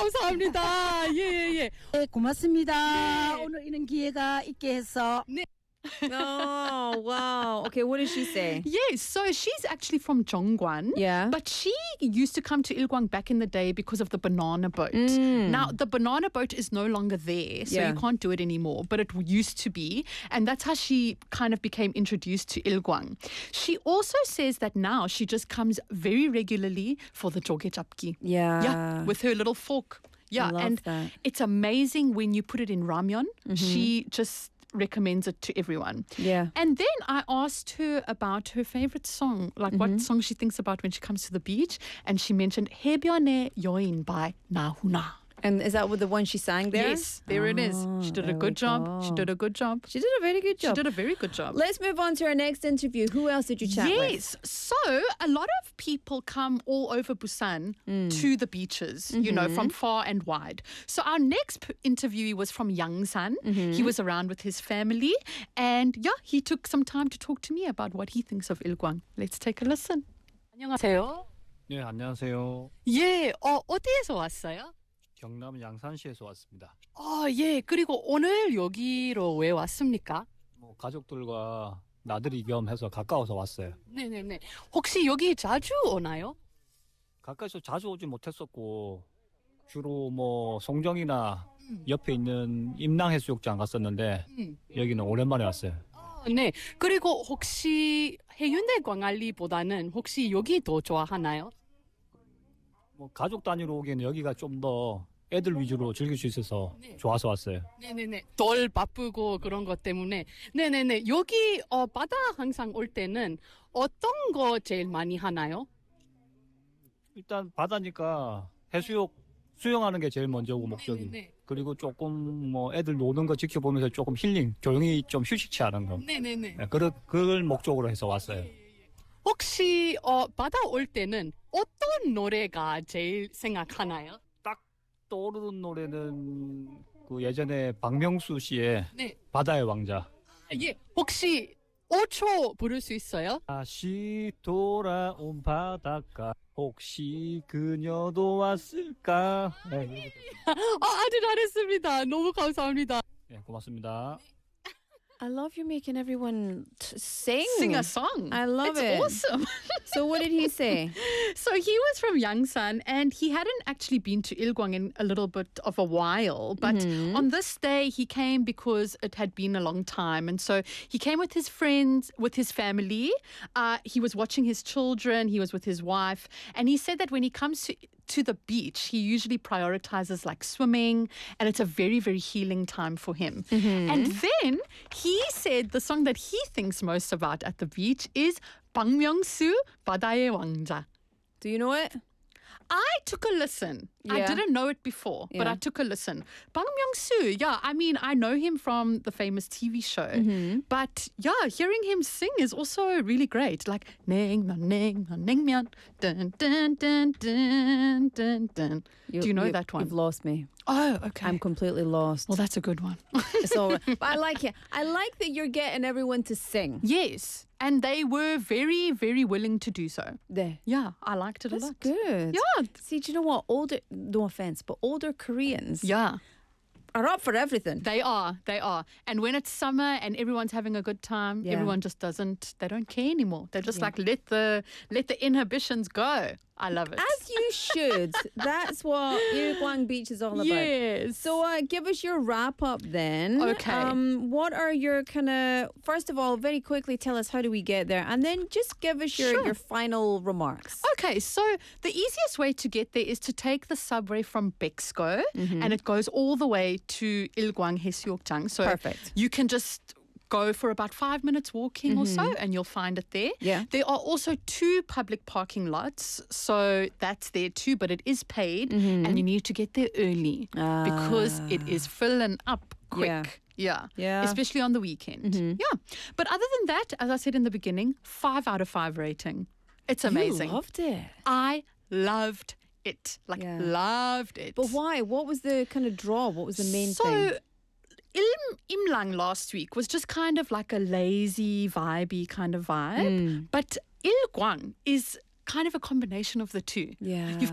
감사합니다. 예. 네, 고맙습니다. 오늘 이런 기회가 있게 해서. Oh, wow. Okay, what did she say? Yes, so she's actually from Zhongguan. Yeah. But she used to come to Ilguang back in the day because of the banana boat. Now, the banana boat is no longer there, so you can't do it anymore, but it used to be. And that's how she kind of became introduced to Ilguang. She also says that now she just comes very regularly for the joge japki. Yeah. With her little fork. Yeah, I love and that. it's amazing when you put it in ramyeon. She just recommends it to everyone. Yeah. And then I asked her about her favorite song, like what song she thinks about when she comes to the beach, and she mentioned 해변의 여인 by Nahuna. And is that the one she sang there? Yes, there it is. She did a there good we job. go. She did a good job. She did a very good job. She did a very good job. Let's move on to our next interview. Who else did you chat with? Yes. So a lot of people come all over Busan to the beaches, you know, from far and wide. So our next interviewee was from Yangsan. He was around with his family. And yeah, he took some time to talk to me about what he thinks of Ilguang. Let's take a listen. 안녕하세요. 네, 안녕하세요. 예, 어디에서 왔어요? 경남 양산시에서 왔습니다. 예. 그리고 오늘 여기로 왜 왔습니까? 가족들과 나들이 겸 해서 가까워서 왔어요. 네네네. 혹시 여기 자주 오나요? 가까이서 자주 오지 못했었고 주로 송정이나 옆에 있는 임낭해수욕장 갔었는데 여기는 오랜만에 왔어요. 네. 그리고 혹시 해운대 광안리보다는 혹시 여기 더 좋아하나요? 가족 단위로 오기에는 여기가 좀 더 애들 위주로 즐길 수 있어서 좋아서 왔어요. 네네네. 덜 바쁘고 그런 것 때문에. 네네네. 여기 바다 항상 올 때는 어떤 거 제일 많이 하나요? 일단 바다니까 해수욕 수영하는 게 제일 먼저고 목적이. 네네네. 그리고 조금 애들 노는 거 지켜보면서 조금 힐링, 조용히 좀 휴식치 하는 거. 네네네. 그걸 목적으로 해서 왔어요. 혹시 바다 올 때는 어떤 노래가 제일 생각하나요? 떠오르는 노래는 그 예전에 박명수 씨의 네. 바다의 왕자. 예. 혹시 5초 부를 수 있어요? 다시 돌아온 바닷가 혹시 그녀도 왔을까? 네, 아주 잘했습니다. 너무 감사합니다. 네, 고맙습니다. I love you making everyone sing. Sing a song. I love it. It's awesome. So what did he say? So he was from Yangsan and he hadn't actually been to Ilguang in a little bit of a while. But on this day, he came because it had been a long time. And so he came with his friends, with his family. He was watching his children. He was with his wife. And he said that when he comes to the beach, he usually prioritizes like swimming, and it's a very, very healing time for him. And then he said the song that he thinks most about at the beach is 박명수 바다의 왕자. Do you know it? I took a listen. I Yeah. didn't know it before, but I took a listen. Bang Myung-soo, yeah, I mean, I know him from the famous TV show, but yeah, hearing him sing is also really great. Like, 냉면, 냉면, 냉면, dun, dun, dun, dun, dun, dun. Do you know that one? You've lost me. Oh, okay. I'm completely lost. Well, that's a good one. So, but I like it. I like that you're getting everyone to sing. Yes, and they were very, very willing to do so. There. Yeah, I liked it That's a lot. good. Yeah. See, do you know what? No offense, but older Koreans Yeah. are up for everything. They are. And when it's summer and everyone's having a good time, Yeah. everyone just they don't care anymore. They just like let the inhibitions go. I love it. As you should. That's what Ilguang Beach is all about. Yes. So give us your wrap up then. Okay. What are your first of all, very quickly tell us how do we get there, and then just give us your final remarks. Okay, so the easiest way to get there is to take the subway from Bexco, and it goes all the way to Ilguang Hesuokjang. So Perfect. you can just go for about 5 minutes walking or so, and you'll find it there. Yeah. There are also 2 public parking lots, so that's there too, but it is paid, and you need to get there early because it is filling up quick. Yeah. Yeah. Especially on the weekend. Yeah. But other than that, as I said in the beginning, 5 out of 5 rating. It's amazing. You loved it. I loved it. Yeah. Loved it. But why? What was the kind of draw? What was the main thing? So, Imlang last week was just kind of like a lazy, vibey kind of vibe. But Ilguang is kind of a combination of the two. Yeah. You've